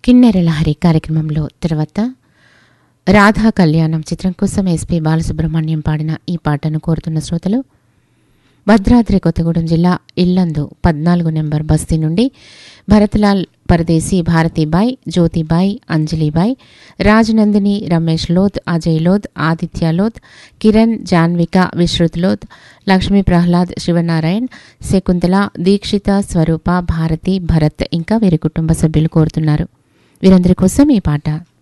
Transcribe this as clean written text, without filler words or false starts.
కిన్నెర లహరి కార్యక్రమంలో తర్వాత రాధా కళ్యాణం చిత్రం కోసం ఎస్పి బాలసుబ్రహ్మణ్యం పాడిన ఈ పాటను కోరుతున్న శ్రోతలు భద్రాద్రి కొత్తగూడెం జిల్లా ఇల్లందు 14 నెంబర్ బస్తీ నుండి భరత్లాల్ పరదేశీ, భారతీబాయ్, జ్యోతిబాయ్, అంజలిబాయ్, రాజనందిని, రమేష్ లోద్, అజయ్ లోద్, ఆదిత్య లోద్, కిరణ్, జాన్విక, విశ్రుత్ లోద్, లక్ష్మీ ప్రహ్లాద్, శివనారాయణ్, శకుంతల, దీక్షిత, స్వరూప, భారతి, భరత్ ఇంకా వీరి కుటుంబ సభ్యులు కోరుతున్నారు. వీరందరి కోసం ఈ పాట.